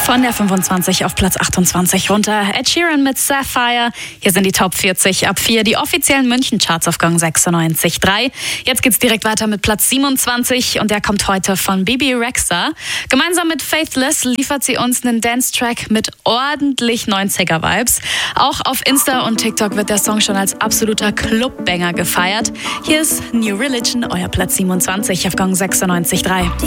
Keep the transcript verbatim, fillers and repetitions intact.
Von der fünfundzwanzig auf Platz achtundzwanzig runter. Ed Sheeran mit Sapphire. Hier sind die Top vierzig ab vier. Die offiziellen München-Charts auf Gang sechsundneunzig Komma drei. Jetzt geht's direkt weiter mit Platz siebenundzwanzig und der kommt heute von Bebe Rexha. Gemeinsam mit Faithless liefert sie uns einen Dance-Track mit ordentlich neunziger-Vibes. Auch auf Insta und TikTok wird der Song schon als absoluter Clubbanger gefeiert. Hier ist New Religion, euer Platz siebenundzwanzig auf Gang sechsundneunzig Komma drei.